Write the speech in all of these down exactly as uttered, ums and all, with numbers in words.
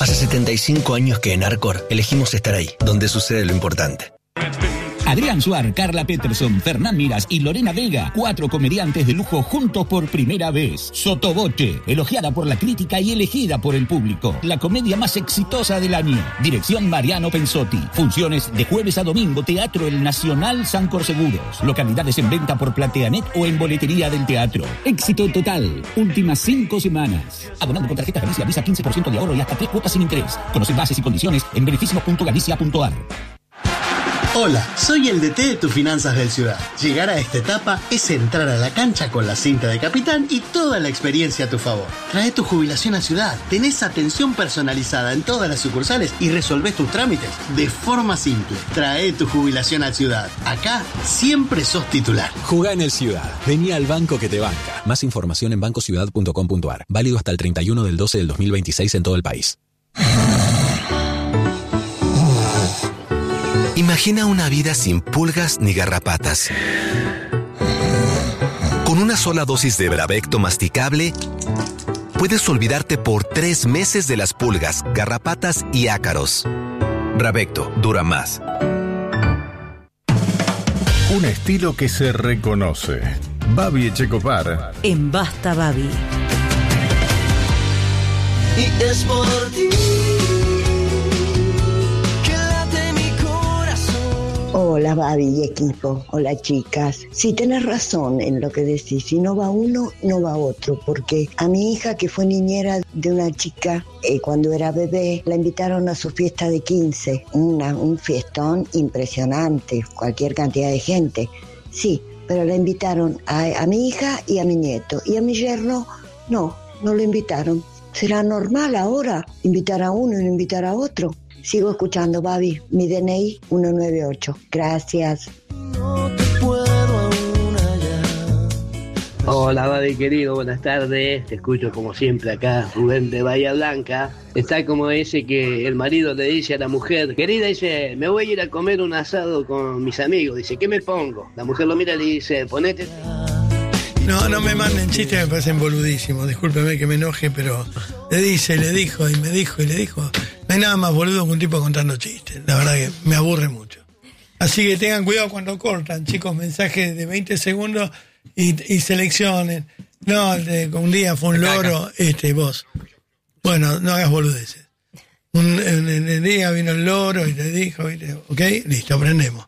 Hace setenta y cinco años que en Arcor elegimos estar ahí, donde sucede lo importante. Adrián Suar, Carla Peterson, Fernán Miras y Lorena Vega, cuatro comediantes de lujo juntos por primera vez. Sotoboche, elogiada por la crítica y elegida por el público. La comedia más exitosa del año. Dirección Mariano Pensotti. Funciones de jueves a domingo, Teatro El Nacional San Corseguros. Localidades en venta por Plateanet o en boletería del teatro. Éxito total. Últimas cinco semanas. Abonando con tarjeta Galicia, Visa quince por ciento de ahorro y hasta tres cuotas sin interés. Conoce bases y condiciones en beneficios punto galicia punto a r. Hola, soy el D T de tus finanzas del Ciudad. Llegar a esta etapa es entrar a la cancha con la cinta de capitán y toda la experiencia a tu favor. Trae tu jubilación a Ciudad, tenés atención personalizada en todas las sucursales y resolvés tus trámites de forma simple. Trae tu jubilación a Ciudad. Acá siempre sos titular. Jugá en el Ciudad. Vení al banco que te banca. Más información en banco ciudad punto com punto a r. Válido hasta el treinta y uno del doce del dos mil veintiséis en todo el país. Imagina una vida sin pulgas ni garrapatas. Con una sola dosis de Bravecto masticable, puedes olvidarte por tres meses de las pulgas, garrapatas y ácaros. Bravecto dura más. Un estilo que se reconoce. Babi Echecopar. En Basta Babi. Y es por ti. Hola Babi y equipo, hola chicas. Sí, tenés razón en lo que decís, si no va uno, no va otro, porque a mi hija que fue niñera de una chica, eh, cuando era bebé, la invitaron a su fiesta de quince, una, un fiestón impresionante, cualquier cantidad de gente, sí, pero la invitaron a, a mi hija y a mi nieto, y a mi yerno no, no lo invitaron. ¿Será normal ahora invitar a uno y no invitar a otro? Sigo escuchando, Babi. Mi D N I ciento noventa y ocho. Gracias. No te puedo aún hallar. Hola, Babi querido, buenas tardes. Te escucho como siempre acá, Rubén de Bahía Blanca. Está como ese que el marido le dice a la mujer, querida, dice, me voy a ir a comer un asado con mis amigos. Dice, ¿qué me pongo? La mujer lo mira y le dice, ponete... No, no me manden chistes, me parecen boludísimos. Discúlpeme que me enoje, pero le dice, le dijo y me dijo y le dijo. No hay nada más boludo que un tipo contando chistes. La verdad que me aburre mucho. Así que tengan cuidado cuando cortan, chicos, mensajes de veinte segundos y, y seleccionen. No, de, un día fue un loro, este, vos. Bueno, no hagas boludeces. Un, en, en el día vino el loro y te dijo, ¿viste? ¿Ok? Listo, aprendemos.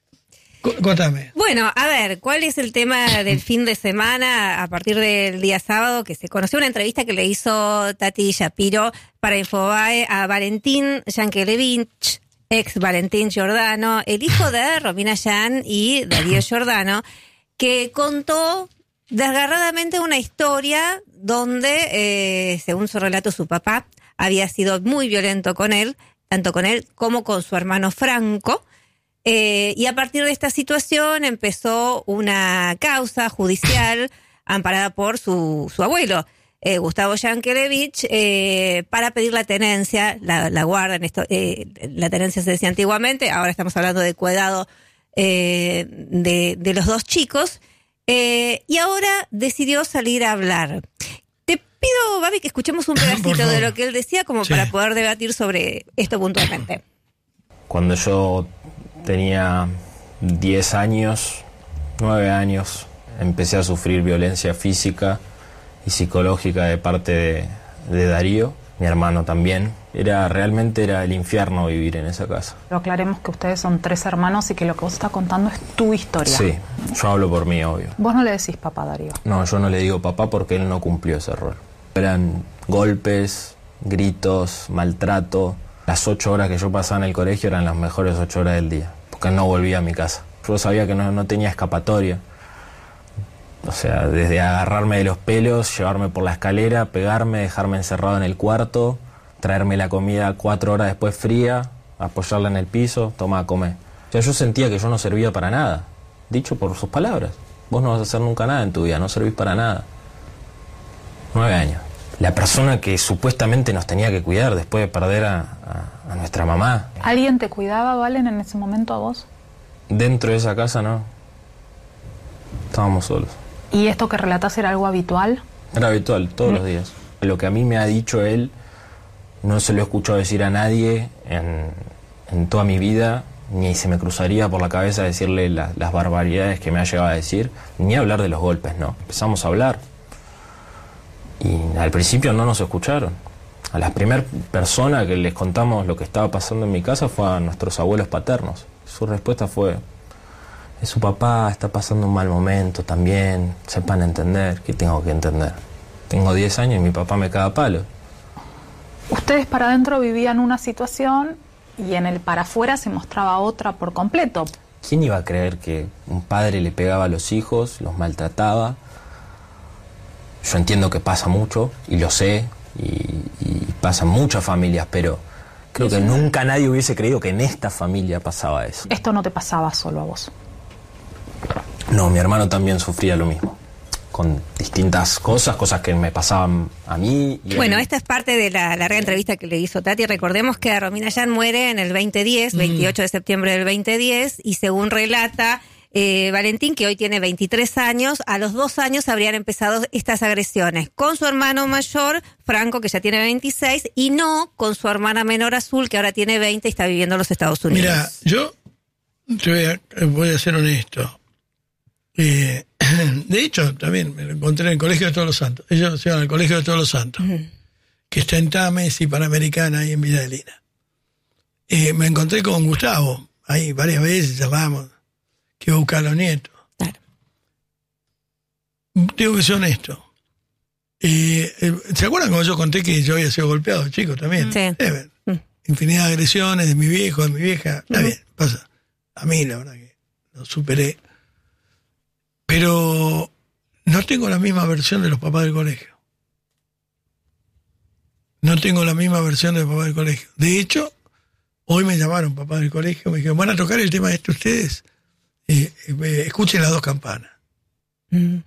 Cuéntame. Bueno, a ver, ¿cuál es el tema del fin de semana a partir del día sábado? Que se conoció una entrevista que le hizo Tati Shapiro para Infobae a Valentín Yankelevich, ex Valentín Giordano, el hijo de Romina Yan y Darío Giordano, que contó desgarradamente una historia donde, eh, según su relato, su papá había sido muy violento con él, tanto con él como con su hermano Franco. Eh, y a partir de esta situación empezó una causa judicial amparada por su, su abuelo, eh, Gustavo Yankelevich, eh, para pedir la tenencia, la, la guarda, en esto, eh, la tenencia se decía antiguamente, ahora estamos hablando de cuidado eh, de, de los dos chicos, eh, y ahora decidió salir a hablar. Te pido, Babi, que escuchemos un pedacito de lo que él decía como sí. para poder debatir sobre esto puntualmente. Cuando yo tenía diez años, nueve años, empecé a sufrir violencia física y psicológica de parte de, de Darío, mi hermano también. Era, realmente era el infierno vivir en esa casa. Pero aclaremos que ustedes son tres hermanos y que lo que vos estás contando es tu historia. Sí, yo hablo por mí, obvio. Vos no le decís papá, Darío. No, yo no le digo papá porque él no cumplió ese rol. Eran golpes, gritos, maltrato. Las ocho horas que yo pasaba en el colegio eran las mejores ocho horas del día, porque no volvía a mi casa. Yo sabía que no, no tenía escapatoria. O sea, desde agarrarme de los pelos, llevarme por la escalera, pegarme, dejarme encerrado en el cuarto, traerme la comida cuatro horas después fría, apoyarla en el piso, toma a comer. O sea, yo sentía que yo no servía para nada, dicho por sus palabras. Vos no vas a hacer nunca nada en tu vida, no servís para nada. Nueve años. La persona que supuestamente nos tenía que cuidar después de perder a, a, a nuestra mamá. ¿Alguien te cuidaba, Valen, en ese momento a vos? Dentro de esa casa no. Estábamos solos. ¿Y esto que relatás era algo habitual? Era habitual, todos mm. los días. Lo que a mí me ha dicho él no se lo he escuchado decir a nadie en, en toda mi vida, ni se me cruzaría por la cabeza decirle la, las barbaridades que me ha llegado a decir, ni hablar de los golpes, no. Empezamos a hablar y al principio no nos escucharon. A la primera persona que les contamos lo que estaba pasando en mi casa fue a nuestros abuelos paternos. Su respuesta fue: su papá está pasando un mal momento también, sepan entender. ¿Qué tengo que entender? Tengo diez años y mi papá me caga a palo. Ustedes para adentro vivían una situación y en el para afuera se mostraba otra por completo. ¿Quién iba a creer que un padre le pegaba a los hijos, los maltrataba? Yo entiendo que pasa mucho, y lo sé, y, y pasa en muchas familias, pero creo que nunca nadie hubiese creído que en esta familia pasaba eso. Esto no te pasaba solo a vos. No, mi hermano también sufría lo mismo, con distintas cosas, cosas que me pasaban a mí. Y bueno, a mí. Esta es parte de la larga entrevista que le hizo Tati. Recordemos que Romina Yan muere en el veinte diez, mm. veintiocho de septiembre del veinte diez, y según relata eh, Valentín, que hoy tiene veintitrés años, a los dos años habrían empezado estas agresiones con su hermano mayor, Franco, que ya tiene veintiséis, y no con su hermana menor, Azul, que ahora tiene veinte y está viviendo en los Estados Unidos. Mira, yo te voy a, voy a ser honesto. Eh, de hecho, también me lo encontré en el Colegio de Todos los Santos. Ellos se llaman el Colegio de Todos los Santos, uh-huh. que está en Tames y Panamericana, ahí en Villa de Lina. Eh, me encontré con Gustavo, ahí varias veces llamamos, que iba a buscar a los nietos. Claro. Tengo que ser honesto. Eh, eh, ¿Se acuerdan cuando yo conté que yo había sido golpeado, chicos, también? Sí. Eh, uh-huh. Infinidad de agresiones de mi viejo, de mi vieja. Está uh-huh. bien, pasa. A mí, la verdad que lo superé. Pero no tengo la misma versión de los papás del colegio. No tengo la misma versión de los papás del colegio. De hecho, hoy me llamaron papás del colegio, me dijeron: ¿van a tocar el tema este ustedes? Eh, eh, escuchen las dos campanas. Mm.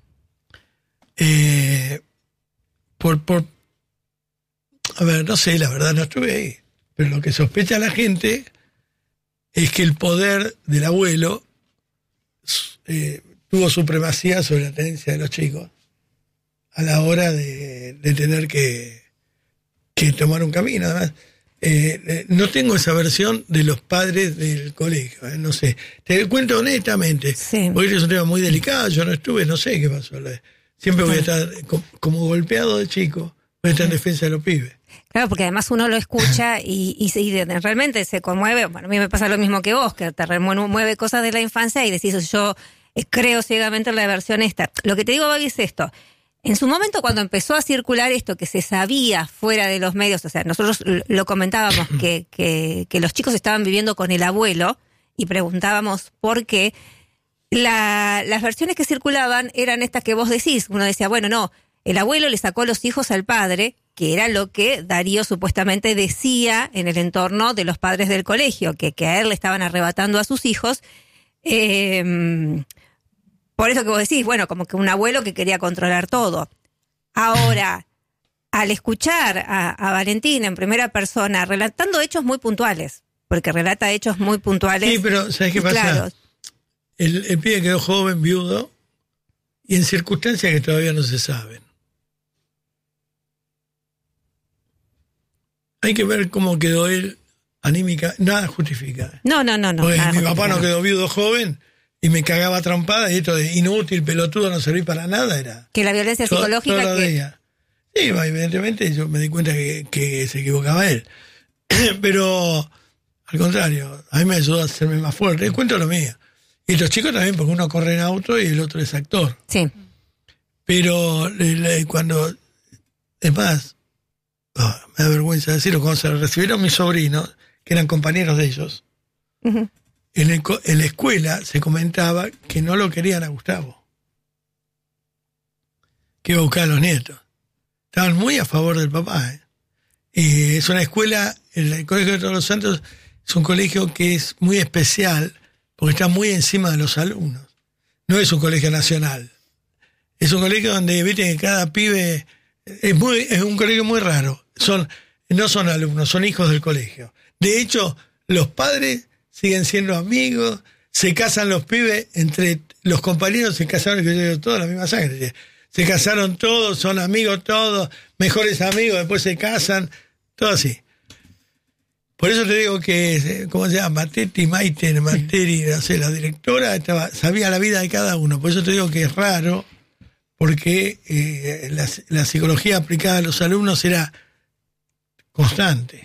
Eh, por, por, a ver, no sé, la verdad no estuve ahí. Pero lo que sospecha la gente es que el poder del abuelo eh, tuvo supremacía sobre la tenencia de los chicos a la hora de, de tener que, que tomar un camino. Además, eh, eh, no tengo esa versión de los padres del colegio, eh, no sé. Te cuento honestamente, sí. porque es un tema muy delicado, yo no estuve, no sé qué pasó. Siempre voy a estar, como golpeado de chico, voy a estar en defensa de los pibes. Claro, porque además uno lo escucha y, y, y realmente se conmueve. Bueno, a mí me pasa lo mismo que vos, que te remueve cosas de la infancia y decís: yo creo ciegamente en la versión esta. Lo que te digo, Babi, es esto. En su momento, cuando empezó a circular esto, que se sabía fuera de los medios, o sea, nosotros lo comentábamos, que, que, que los chicos estaban viviendo con el abuelo, y preguntábamos por qué, la, las versiones que circulaban eran estas que vos decís. Uno decía: bueno, no, el abuelo le sacó los hijos al padre, que era lo que Darío supuestamente decía en el entorno de los padres del colegio, que, que a él le estaban arrebatando a sus hijos. Eh, por eso que vos decís, bueno, como que un abuelo que quería controlar todo. Ahora, al escuchar a, a Valentín en primera persona relatando hechos muy puntuales, porque relata hechos muy puntuales. Sí, pero ¿sabes qué pasa? Claros. El, el pibe quedó joven, viudo, y en circunstancias que todavía no se saben. Hay que ver cómo quedó él anímica, nada justifica. No, no, no, no. Porque nada mi papá justifica. no quedó viudo joven y me cagaba trompada, y esto de inútil, pelotudo, no serví para nada era. Que la violencia todo, psicológica todo que... ella. Sí, evidentemente yo me di cuenta que, que se equivocaba él. Pero al contrario, a mí me ayudó a hacerme más fuerte. Les cuento lo mío. Y los chicos también, porque uno corre en auto y el otro es actor. Sí. Pero le, le, cuando... Es más, oh, me da vergüenza decirlo, cuando se recibieron mis sobrinos, que eran compañeros de ellos, uh-huh. en, el, en la escuela se comentaba que no lo querían a Gustavo, que iba a buscar a los nietos. Estaban muy a favor del papá. ¿eh? Y es una escuela, el, el Colegio de Todos los Santos es un colegio que es muy especial porque está muy encima de los alumnos. No es un colegio nacional. Es un colegio donde, viste, que cada pibe es muy, es un colegio muy raro. Son, no son alumnos, son hijos del colegio. De hecho, los padres siguen siendo amigos, se casan los pibes, entre los compañeros se casaron, que yo digo, toda la misma sangre. Se casaron todos, son amigos todos, mejores amigos, después se casan, todo así. Por eso te digo que, ¿cómo se llama? Teti, Maite, Materi, no sé, la directora estaba, sabía la vida de cada uno. Por eso te digo que es raro, porque eh, la, la psicología aplicada a los alumnos era constante.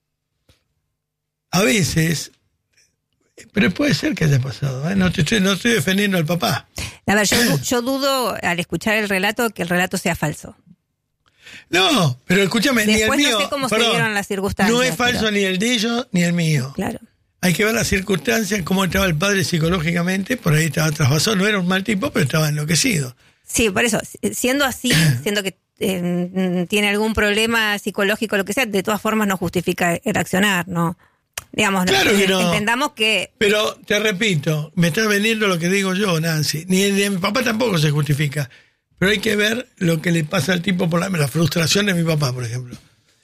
A veces, pero puede ser que haya pasado, ¿eh? No te estoy, no estoy defendiendo al papá. A ver, yo, yo dudo al escuchar el relato que el relato sea falso. No, pero escúchame, Después ni el mío. No sé cómo perdón, se dieron las circunstancias. No es falso pero... ni el de ellos ni el mío. Claro. Hay que ver las circunstancias, cómo estaba el padre psicológicamente, por ahí estaba trasvasado, no era un mal tipo, pero estaba enloquecido. Sí, por eso, siendo así, siendo que eh, tiene algún problema psicológico, lo que sea, de todas formas no justifica el accionar, ¿no? Digamos, claro no, que no. Entendamos que... Pero, te repito, me está vendiendo lo que digo yo, Nancy. Ni el de mi papá tampoco se justifica. Pero hay que ver lo que le pasa al tipo por la, la frustración de mi papá, por ejemplo.